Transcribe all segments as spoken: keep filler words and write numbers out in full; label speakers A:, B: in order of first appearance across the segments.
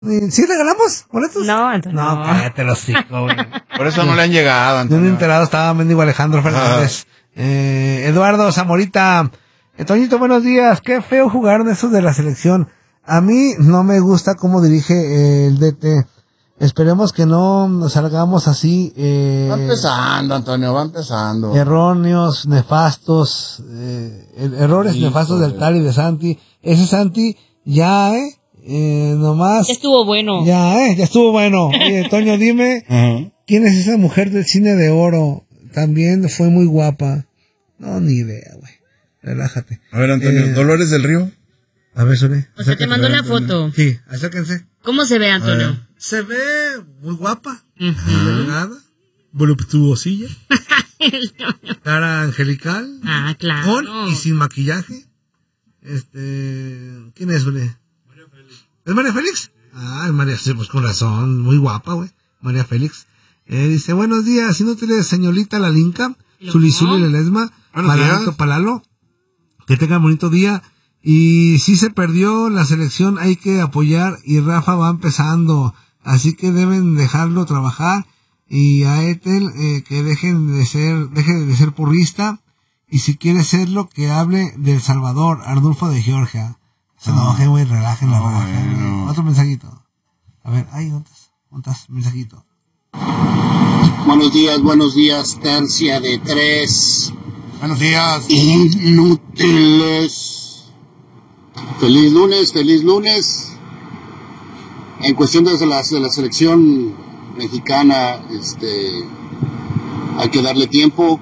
A: ¿Sí regalamos boletos?
B: No, Antonio.
A: No, cállate los hocico, güey.
C: Por eso no le han llegado,
A: Yo
C: Antonio.
A: no he enterado, estaba mendigo Alejandro Fernández. Ah. Eh, Eduardo Zamorita. Eh, Toñito, buenos días. Qué feo jugaron esos de la selección. A mí no me gusta cómo dirige eh, el D T. Esperemos que no salgamos así. Eh,
C: Va empezando, Antonio, va empezando.
A: Erróneos, nefastos, eh, errores sí, nefastos joder. Del Tali de Santi. Ese Santi ya, eh, eh, nomás.
B: Ya estuvo bueno.
A: Ya, eh, ya estuvo bueno. Oye, Toño, dime, uh-huh. ¿quién es esa mujer del cine de oro? También fue muy guapa. No, ni idea, güey. Relájate.
C: A ver, Antonio, eh, ¿Dolores del Río?
A: A ver, Sole.
B: O sea, te mando la foto.
A: Sí, acérquense.
B: ¿Cómo se ve, Antonio?
A: Se ve muy guapa, uh-huh. delgada, voluptuosilla, cara angelical,
B: ah, claro.
A: con y sin maquillaje. Este, ¿quién es, güey? María Félix. ¿Es María Félix? Ah, María, sí, pues con razón, muy guapa, güey. María Félix. Eh, dice, buenos días, inútiles, señorita La Linca, Zulizuli Lelesma, Palanto Palalo, que tengan bonito día. Y si se perdió la selección, hay que apoyar y Rafa va empezando. Así que deben dejarlo trabajar y a Ethel eh, que dejen de ser, deje de ser porrista y si quiere serlo que hable del Salvador, Arnulfo de Georgia. Se enoje, güey, relajen la raja. Bueno. Otro mensajito. A ver, ahí, ¿dónde estás? ¿Dónde estás? Mensajito.
D: Buenos días, buenos días, tercia de tres.
C: Buenos días.
D: Inútiles. Feliz lunes, feliz lunes. En cuestión de la, de la selección mexicana, este, hay que darle tiempo,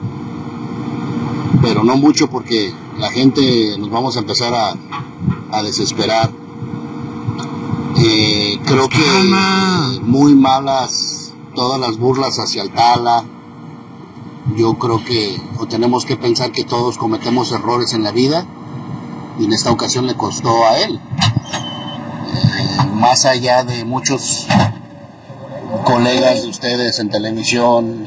D: pero no mucho porque la gente nos vamos a empezar a, a desesperar. Eh, creo que eh, muy malas todas las burlas hacia el Tala. Yo creo que o tenemos que pensar que todos cometemos errores en la vida y en esta ocasión le costó a él. Más allá de muchos colegas de ustedes en televisión,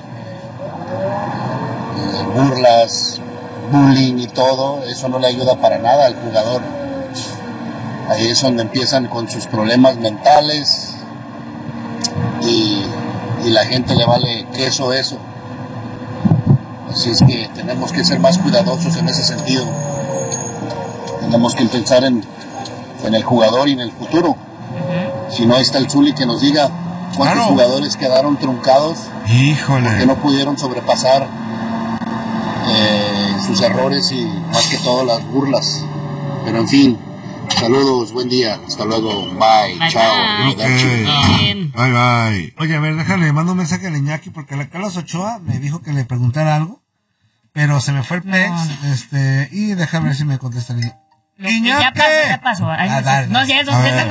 D: eh, burlas, bullying y todo, eso no le ayuda para nada al jugador. Ahí es donde empiezan con sus problemas mentales y, y la gente le vale queso eso. Así es que tenemos que ser más cuidadosos en ese sentido. Tenemos que pensar en, en el jugador y en el futuro. Si no, está el Zuli que nos diga cuántos claro. jugadores quedaron truncados.
C: Híjole.
D: Porque no pudieron sobrepasar eh, sus errores y más que todo las burlas. Pero en fin, saludos, buen día, hasta luego, bye, bye chao.
C: Okay. Bye, bye.
A: Oye, a ver, déjale, mando un mensaje a Iñaki porque la Carlos Ochoa me dijo que le preguntara algo, pero se me fue el pex, no. este, y déjame ver si me contesta el
B: Iñaki. Ya pasó, ya pasó. Ay,
A: ah, dale,
B: no es cierto, no es cierto.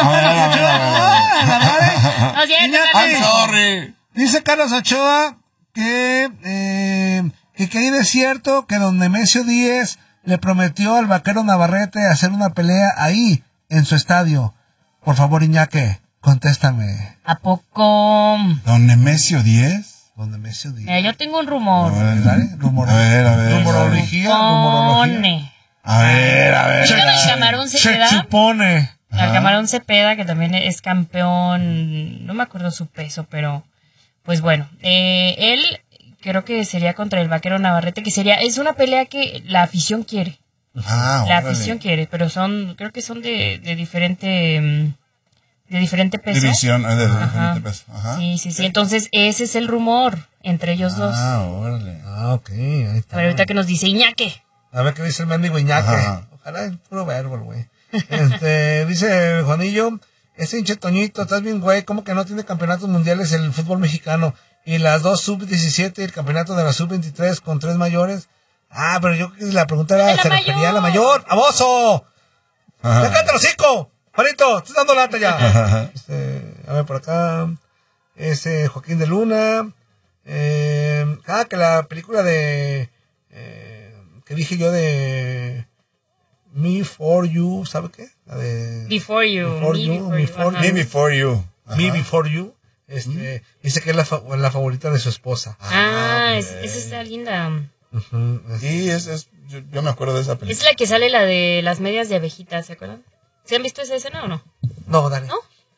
B: No es cierto.
A: I'm sorry. Dice Carlos Ochoa que, eh, que que ahí es cierto que don Nemesio Díez le prometió al vaquero Navarrete hacer una pelea ahí, en su estadio. Por favor, Iñaki, contéstame.
B: ¿A poco?
C: ¿Don Nemesio Díez?
A: Don Nemesio Díez.
B: Eh, yo tengo un rumor.
A: A ver, ¿vale? Rumor.
C: A ver, a ver.
A: Rumorología, rumorología.
C: A ver, a ver.
B: Che, el Camarón Cepeda.
A: Se supone.
B: El Camarón Cepeda, que también es campeón, no me acuerdo su peso, pero pues bueno, eh, él creo que sería contra el vaquero Navarrete, que sería, es una pelea que la afición quiere.
C: Ah,
B: la
C: órale.
B: afición quiere, pero son, creo que son de, de diferente, de diferente peso.
C: División, de, de diferente
B: Ajá.
C: peso. Ajá.
B: Sí, sí, sí. Entonces ese es el rumor entre ellos dos.
C: Ah, órale.
A: Ah, ok, ahí está.
B: Pero ahorita que nos dice Iñaki.
A: A ver qué dice el mendigo Iñaki. Ojalá es puro verbo, güey. Este, dice Juanillo, ese hinche Toñito, estás bien, güey, ¿cómo que no tiene campeonatos mundiales el fútbol mexicano? Y las dos sub diecisiete y el campeonato de la sub veintitrés con tres mayores. Ah, pero yo creo que la pregunta era,
B: la
A: se
B: mayor.
A: refería a la mayor. ¡Amoso! ¡Ya cállate el hocico! Juanito, estás dando lata ya. Este, a ver, por acá, ese Joaquín de Luna. Eh, ah, que la película de... Eh, que dije yo de Me For You, ¿sabe qué? La de
B: Before You.
A: Before
B: Me
A: You,
B: Before
A: Me
B: You,
A: For
B: ajá.
C: Me Before You.
A: Me Before You. Este, mm. Dice que es la, fa- la favorita de su esposa.
B: Ah, ah es, esa está linda.
A: Uh-huh, es,
C: Sí, es, es yo, yo me acuerdo de esa película.
B: Es la que sale la de las medias de abejitas, ¿se acuerdan? ¿Se han visto esa escena o no?
A: No, dale.
B: ¿No?